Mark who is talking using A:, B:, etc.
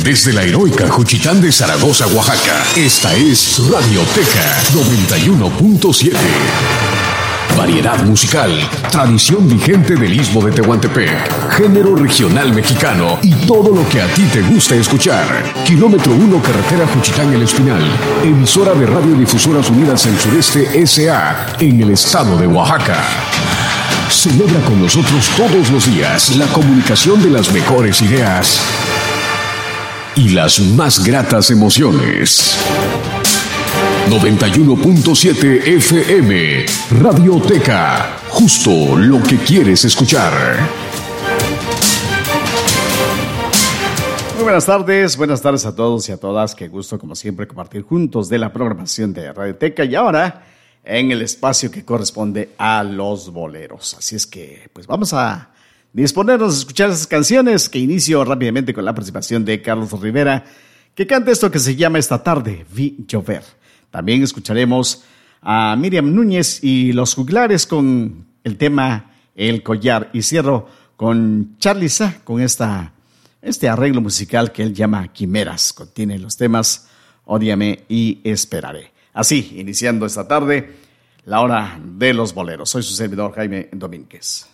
A: Desde la heroica Juchitán de Zaragoza, Oaxaca, esta es Radioteca 91.7. Variedad musical, tradición vigente del Istmo de Tehuantepec, género regional mexicano y todo lo que a ti te gusta escuchar. Kilómetro 1, carretera Juchitán El Espinal, emisora de Radiodifusoras Unidas del Sureste S.A. en el estado de Oaxaca. Celebra con nosotros todos los días la comunicación de las mejores ideas y las más gratas emociones. 91.7 FM, Radioteca, justo lo que quieres escuchar.
B: Muy buenas tardes a todos y a todas. Qué gusto, como siempre, compartir juntos de la programación de Radioteca y ahora en el espacio que corresponde a los boleros. Así es que, pues vamos a disponernos a escuchar esas canciones que inicio rápidamente con la participación de Carlos Rivera, que canta esto que se llama Esta tarde vi llover. También escucharemos a Miriam Núñez y los Juglares con el tema El Collar. Y cierro con Charly Sa, con este arreglo musical que él llama Quimeras. Contiene los temas Ódiame y Esperaré. Así, iniciando esta tarde, la hora de los boleros. Soy su servidor Jaime Domínguez.